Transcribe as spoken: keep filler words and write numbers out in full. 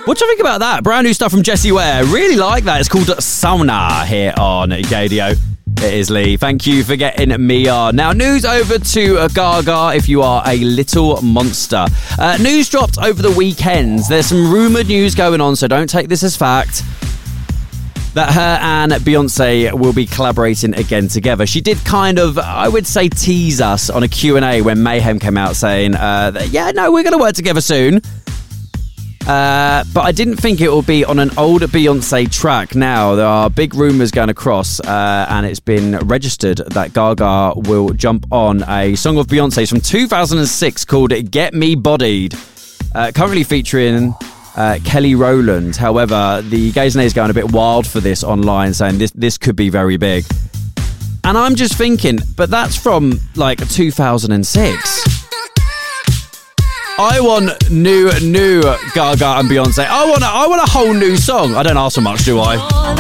What do you think about that? Brand new stuff from Jessie Ware. Really like that. It's called Sauna here on Gaydio. It is Lee. Thank you for getting me on. Now, news over to Gaga if you are a little monster. Uh, news dropped over the weekend. There's some rumoured news going on, so don't take this as fact, that her and Beyonce will be collaborating again together. She did kind of, I would say, tease us on a Q and A when Mayhem came out saying, uh, that, yeah, no, we're going to work together soon. Uh, but I didn't think it will be on an old Beyonce track. Now, there are big rumours going across, uh, and it's been registered that Gaga will jump on a song of Beyonce's from two thousand six called Get Me Bodied, uh, currently featuring uh, Kelly Rowland. However, the Gays and A's going a bit wild for this online, saying this, this could be very big. And I'm just thinking, but that's from like two thousand six. I want new, new Gaga and Beyonce. I want a, I want a whole new song. I don't ask for much, do I?